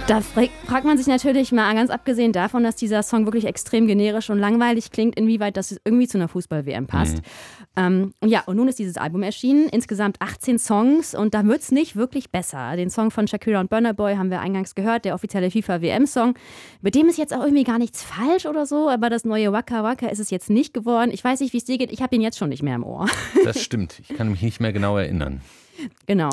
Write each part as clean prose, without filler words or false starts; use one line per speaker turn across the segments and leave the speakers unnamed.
Da fragt man sich natürlich mal, ganz abgesehen davon, dass dieser Song wirklich extrem generisch und langweilig klingt, inwieweit das irgendwie zu einer Fußball-WM passt. Und nun ist dieses Album erschienen, insgesamt 18 Songs und da wird es nicht wirklich besser. Den Song von Shakira und Burna Boy haben wir eingangs gehört, der offizielle FIFA-WM-Song. Mit dem ist jetzt auch irgendwie gar nichts falsch oder so, aber das neue Waka Waka ist es jetzt nicht geworden. Ich weiß nicht, wie es dir geht, ich habe ihn jetzt schon nicht mehr im Ohr.
Das stimmt, ich kann mich nicht mehr genau erinnern.
Genau.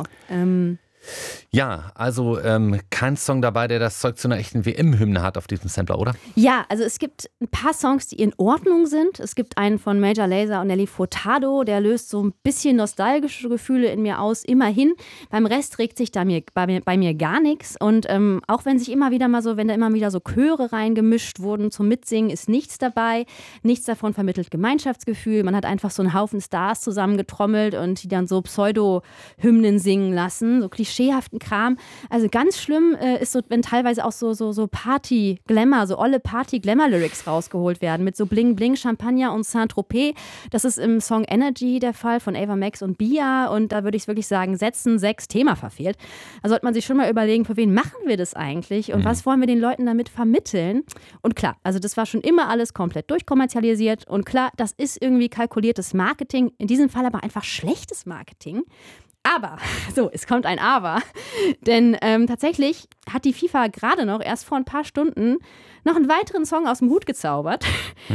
Ja, also kein Song dabei, der das Zeug zu einer echten WM-Hymne hat auf diesem Sampler, oder?
Ja, also es gibt ein paar Songs, die in Ordnung sind. Es gibt einen von Major Lazer und Nelly Furtado, der löst so ein bisschen nostalgische Gefühle in mir aus, immerhin. Beim Rest regt sich bei mir gar nichts. Und auch wenn da immer wieder so Chöre reingemischt wurden zum Mitsingen, ist nichts dabei. Nichts davon vermittelt Gemeinschaftsgefühl. Man hat einfach so einen Haufen Stars zusammengetrommelt und die dann so Pseudo-Hymnen singen lassen, so klischeehaften Kram. Also ganz schlimm ist so, wenn teilweise auch so Party-Glamour, so olle Party-Glamour-Lyrics rausgeholt werden mit so Bling-Bling, Champagner und Saint-Tropez. Das ist im Song Energy der Fall von Ava Max und Bia und da würde ich wirklich sagen, Sätzen 6, Thema verfehlt. Da sollte man sich schon mal überlegen, für wen machen wir das eigentlich und was wollen wir den Leuten damit vermitteln? Und klar, also das war schon immer alles komplett durchkommerzialisiert und klar, das ist irgendwie kalkuliertes Marketing, in diesem Fall aber einfach schlechtes Marketing. Aber, es kommt ein Aber, denn tatsächlich hat die FIFA gerade noch erst vor ein paar Stunden noch einen weiteren Song aus dem Hut gezaubert.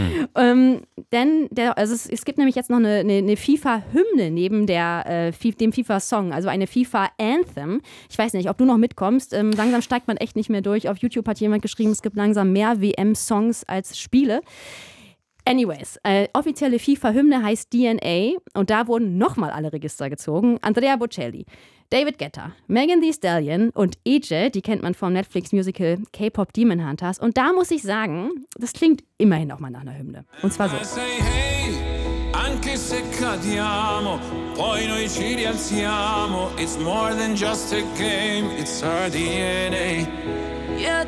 Denn es gibt nämlich jetzt noch eine FIFA-Hymne neben dem FIFA-Song, also eine FIFA-Anthem. Ich weiß nicht, ob du noch mitkommst. Langsam steigt man echt nicht mehr durch. Auf YouTube hat jemand geschrieben, es gibt langsam mehr WM-Songs als Spiele. Anyways, offizielle FIFA-Hymne heißt DNA und da wurden nochmal alle Register gezogen. Andrea Bocelli, David Guetta, Megan Thee Stallion und Ece, die kennt man vom Netflix-Musical K-Pop Demon Hunters. Und da muss ich sagen, das klingt immerhin nochmal nach einer Hymne. Und zwar so.
Anche se cadiamo, poi noi ci rialziamo. It's more than just a game, it's our DNA.
Yeah,